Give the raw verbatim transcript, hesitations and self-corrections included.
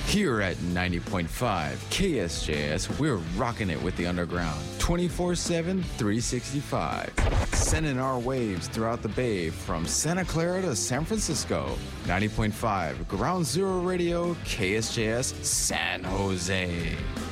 Here at ninety point five K S J S, we're rocking it with the underground twenty-four seven, three sixty-five. Sending our waves throughout the Bay from Santa Clara to San Francisco. ninety point five Ground Zero Radio, K S J S, San Jose.